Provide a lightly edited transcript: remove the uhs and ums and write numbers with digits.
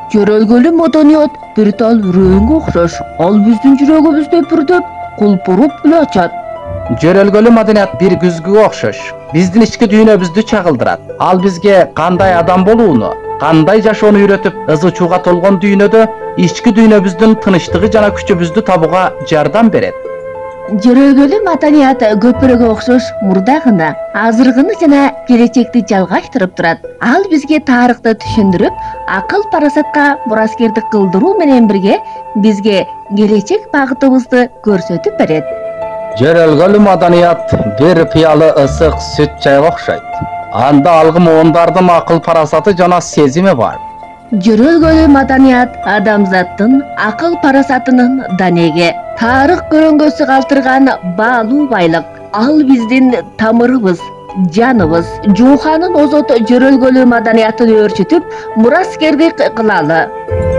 Жөрөлгөлүү маданият бир тал үрөөнгө окшош. Ал биздин жүрөгүбүздү бүрдөп, кулпуруп эле ачат. Жөрөлгөлүү маданият бир күзгүгө окшош. Биздин ички дүйнөбүздү чагылдырат. Ал бизге кандай адам болууну, кандай жашоону үйрөтүп, ызы-чууга толгон дүйнөдө ички дүйнөбүздүн тынычтыгы жана күчүбүздү табууга жардам берет. Жөрөлгөлүү маданият көпүрөгө окшош мурда гана, азыркыны жана келечекти жалгаштырып турат. Ал бизге тарыхты түшүндүрүп, акыл парасатка мураскердик кылдыруу менен бирге бизге келечек багытыбызды көрсөтүп берет. Жөрөлгөлүү маданият бир пыялы ысык сүт чайга окшойт. Анда алгы муундардын акыл парасаты жана сезими бар. Жөрөлгөлүү маданият адамзаттын акыл парасатынын данеги, тарых көрөңгөсү калтырган баалуу байлык. Ал биздин тамырыбыз, жаныбыз. Жууханын озот жөрөлгөлүү маданиятын өөрчүтүп, мураскердик кылалы.